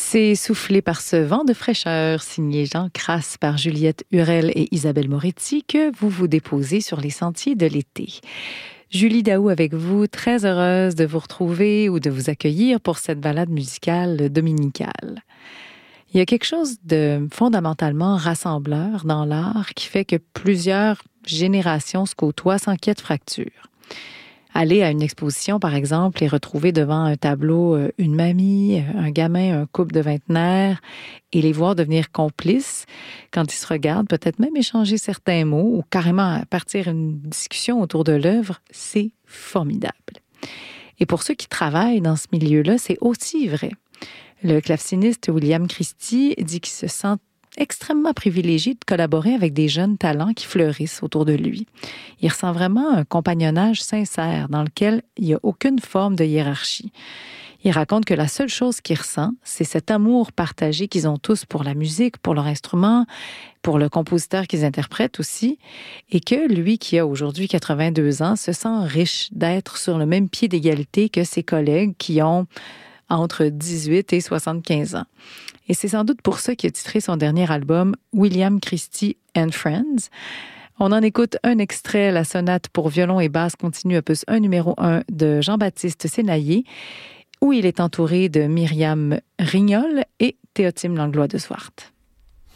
C'est soufflé par ce vent de fraîcheur, signé Jean Crasse par Juliette Hurel et Isabelle Moretti, que vous vous déposez sur les sentiers de l'été. Julie Daou avec vous, très heureuse de vous retrouver ou de vous accueillir pour cette balade musicale dominicale. Il y a quelque chose de fondamentalement rassembleur dans l'art qui fait que plusieurs générations se côtoient sans qu'il y ait de fracture. Aller à une exposition, par exemple, et retrouver devant un tableau une mamie, un gamin, un couple de vingtenaires, et les voir devenir complices quand ils se regardent, peut-être même échanger certains mots ou carrément partir une discussion autour de l'œuvre, c'est formidable. Et pour ceux qui travaillent dans ce milieu-là, c'est aussi vrai. Le claveciniste William Christie dit qu'il se sent extrêmement privilégié de collaborer avec des jeunes talents qui fleurissent autour de lui. Il ressent vraiment un compagnonnage sincère dans lequel il n'y a aucune forme de hiérarchie. Il raconte que la seule chose qu'il ressent, c'est cet amour partagé qu'ils ont tous pour la musique, pour leur instrument, pour le compositeur qu'ils interprètent aussi, et que lui, qui a aujourd'hui 82 ans, se sent riche d'être sur le même pied d'égalité que ses collègues qui ont entre 18 et 75 ans. Et c'est sans doute pour ça qu'il a titré son dernier album « William Christie and Friends ». On en écoute un extrait, la sonate pour violon et basse continue opus 1 numéro 1 de Jean-Baptiste Sénaillé, où il est entouré de Myriam Rignol et Théotime Langlois de Swart.